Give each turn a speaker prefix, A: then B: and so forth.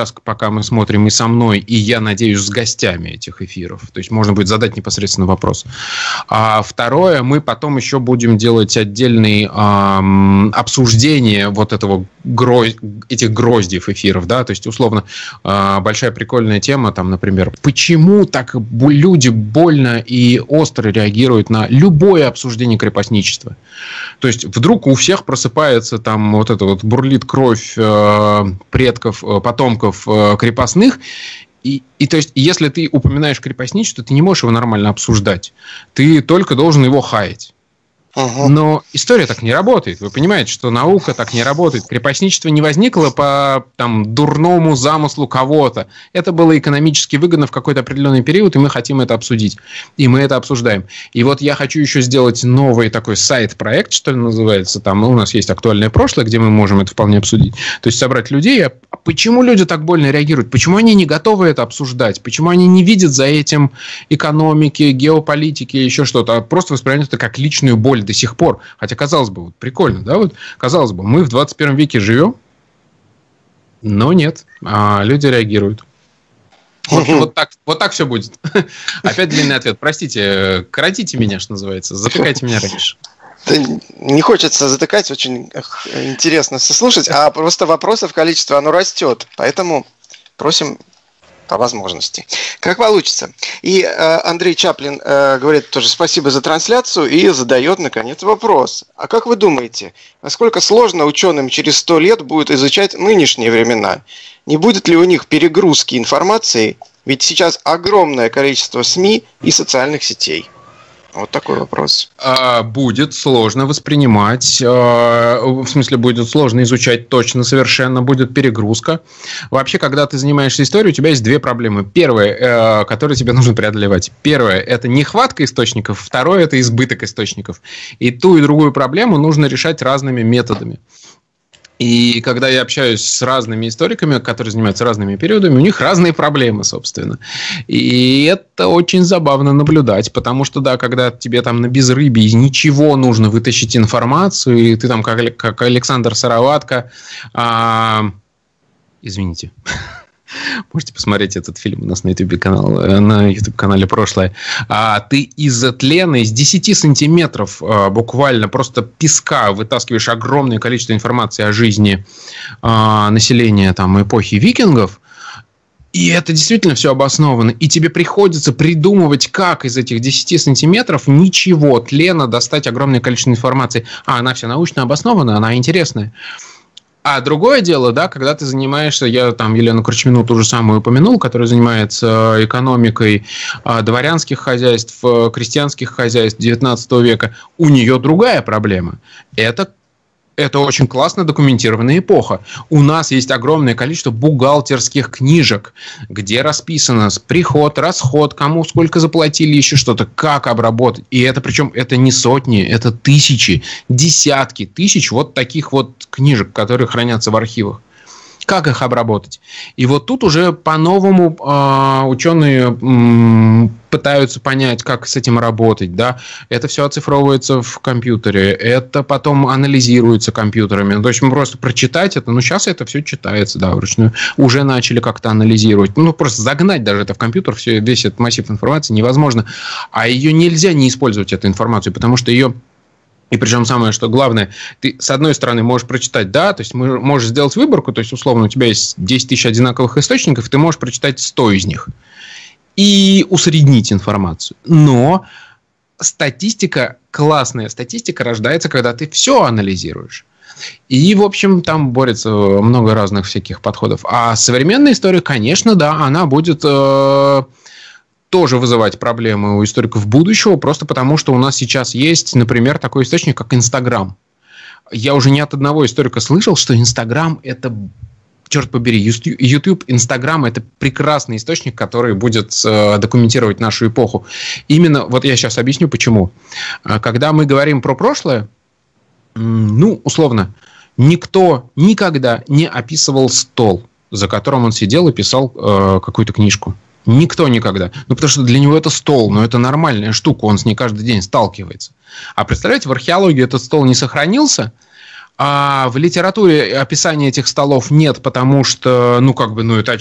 A: пока мы смотрим, и со мной, и, я надеюсь, с гостями этих эфиров. То есть можно будет задать непосредственно вопрос. А второе, мы потом еще будем делать отдельные обсуждения вот этого этих гроздьев эфиров. Да? То есть, условно, большая прикольная тема, там, например, почему так люди больно и остро реагируют на любое обсуждение крепостничества. То есть, вдруг у всех просыпается там вот это вот, бурлит кровь предков, потомков крепостных, и то есть, если ты упоминаешь крепостничество, ты не можешь его нормально обсуждать. Ты только должен его хаять. Но история так не работает. Вы понимаете, что наука так не работает. Крепостничество не возникло по там, дурному замыслу кого-то. Это было экономически выгодно в какой-то определенный период, и мы хотим это обсудить. И мы это обсуждаем. И вот я хочу еще сделать новый такой сайт-проект, что ли, называется. Там у нас есть актуальное прошлое, где мы можем это вполне обсудить. То есть собрать людей. А почему люди так больно реагируют? Почему они не готовы это обсуждать? Почему они не видят за этим экономики, геополитики, еще что-то, а просто воспринимают это как личную боль до сих пор. Хотя, казалось бы, вот прикольно, да? Вот, казалось бы, мы в 21 веке живем, но нет, люди реагируют. Вот так все будет. Опять длинный ответ. Простите, коротите меня, что называется. Затыкайте меня раньше.
B: Не хочется затыкать, очень интересно слушать, а просто вопросов количество, оно растет. Поэтому просим по возможности. Как получится. И Андрей Чаплин говорит тоже спасибо за трансляцию и задает, наконец, вопрос. А как вы думаете, насколько сложно ученым через 100 лет будет изучать нынешние времена? Не будет ли у них перегрузки информации? Ведь сейчас огромное количество СМИ и социальных сетей. Вот такой вопрос.
A: Будет сложно воспринимать, в смысле, будет сложно изучать точно, совершенно, будет перегрузка. Вообще, когда ты занимаешься историей, у тебя есть две проблемы. Первая, которые тебе нужно преодолевать. Первое – это нехватка источников. Второе – это избыток источников. И ту, и другую проблему нужно решать разными методами. И когда я общаюсь с разными историками, которые занимаются разными периодами, у них разные проблемы, собственно. И это очень забавно наблюдать, потому что, да, когда тебе там на безрыбье из ничего нужно вытащить информацию, и ты там как Александр Сыроватко... Извините... Можете посмотреть этот фильм у нас на YouTube-канале «Прошлое». Ты из тлена, из 10 сантиметров буквально просто песка вытаскиваешь огромное количество информации о жизни населения там, эпохи викингов. И это действительно все обосновано. И тебе приходится придумывать, как из этих 10 сантиметров ничего тлена достать огромное количество информации. Она вся научно обоснована, она интересная. А другое дело, да, когда ты занимаешься, я там Елену Корчмину ту же самую упомянул, которая занимается экономикой дворянских хозяйств, крестьянских хозяйств 19 века, у нее другая проблема. Это очень классно документированная эпоха. У нас есть огромное количество бухгалтерских книжек, где расписано приход, расход, кому сколько заплатили, еще что-то, как обработать. И это, причем, это не сотни, это тысячи, десятки тысяч вот таких вот книжек, которые хранятся в архивах. Как их обработать? И вот тут уже по-новому ученые пытаются понять, как с этим работать. Да? Это все оцифровывается в компьютере, это потом анализируется компьютерами. То есть, просто прочитать это, сейчас это все читается, да, вручную. Уже начали как-то анализировать. Просто загнать даже это в компьютер, весь этот массив информации невозможно. А ее нельзя не использовать, эту информацию, потому что ее... И причем самое, что главное, ты, с одной стороны, можешь прочитать, да, то есть можешь сделать выборку, то есть, условно, у тебя есть 10 тысяч одинаковых источников, ты можешь прочитать 100 из них и усреднить информацию. Но статистика, классная статистика рождается, когда ты все анализируешь. И, в общем, там борется много разных всяких подходов. А современная история, конечно, да, она будет... тоже вызывать проблемы у историков будущего, просто потому, что у нас сейчас есть, например, такой источник, как Инстаграм. Я уже не от одного историка слышал, что Инстаграм – это, черт побери, YouTube, Инстаграм – это прекрасный источник, который будет документировать нашу эпоху. Именно, вот я сейчас объясню, почему. Когда мы говорим про прошлое, условно, никто никогда не описывал стол, за которым он сидел и писал какую-то книжку. Никто никогда. Потому что для него это стол, но это нормальная штука, он с ней каждый день сталкивается. А представляете, в археологии этот стол не сохранился, А в литературе описания этих столов нет, потому что, это